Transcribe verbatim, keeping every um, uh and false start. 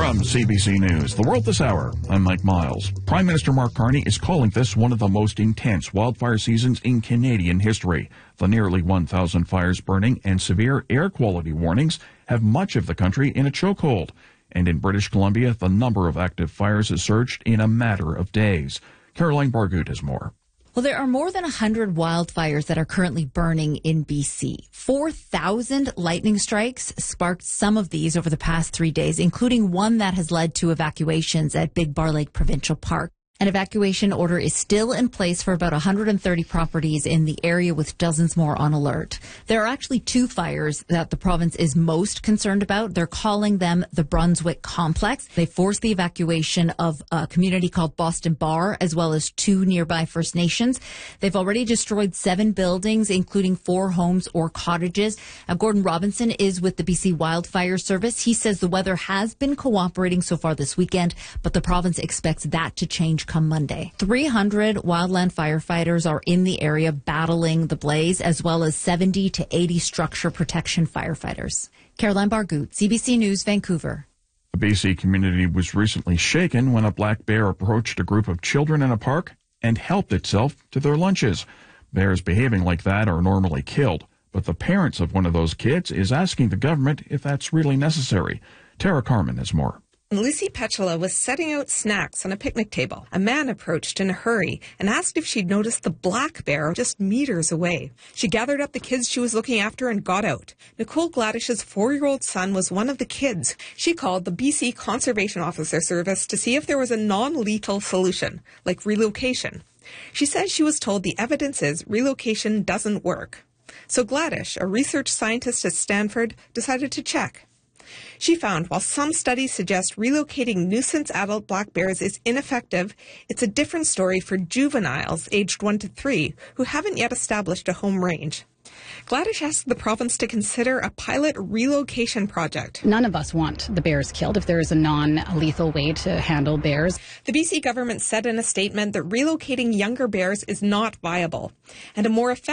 From C B C News, The World This Hour, I'm Mike Miles. Prime Minister Mark Carney is calling this one of the most intense wildfire seasons in Canadian history. The nearly one thousand fires burning and severe air quality warnings have much of the country in a chokehold. And in British Columbia, the number of active fires has surged in a matter of days. Caroline Bargut has more. Well, there are more than one hundred wildfires that are currently burning in B C. four thousand lightning strikes sparked some of these over the past three days, including one that has led to evacuations at Big Bar Lake Provincial Park. An evacuation order is still in place for about one hundred thirty properties in the area, with dozens more on alert. There are actually two fires that the province is most concerned about. They're calling them the Brunswick Complex. They forced the evacuation of a community called Boston Bar, as well as two nearby First Nations. They've already destroyed seven buildings, including four homes or cottages. Now, Gordon Robinson is with the B C Wildfire Service. He says the weather has been cooperating so far this weekend, but the province expects that to change come Monday. three hundred wildland firefighters are in the area battling the blaze, as well as seventy to eighty structure protection firefighters. Caroline Bargut, C B C News, Vancouver. The B C community was recently shaken when a black bear approached a group of children in a park and helped itself to their lunches. Bears behaving like that are normally killed, but the parents of one of those kids is asking the government if that's really necessary. Tara Carman has more. Lucy Petula was setting out snacks on a picnic table. A man approached in a hurry and asked if she'd noticed the black bear just meters away. She gathered up the kids she was looking after and got out. Nicole Gladdish's four-year-old son was one of the kids. She called the B C Conservation Officer Service to see if there was a non-lethal solution, like relocation. She says she was told the evidence is relocation doesn't work. So Gladdish, a research scientist at Stanford, decided to check. She found while some studies suggest relocating nuisance adult black bears is ineffective, it's a different story for juveniles aged one to three who haven't yet established a home range. Gladdish asked the province to consider a pilot relocation project. None of us want the bears killed if there is a non-lethal way to handle bears. The B C government said in a statement that relocating younger bears is not viable, and a more effective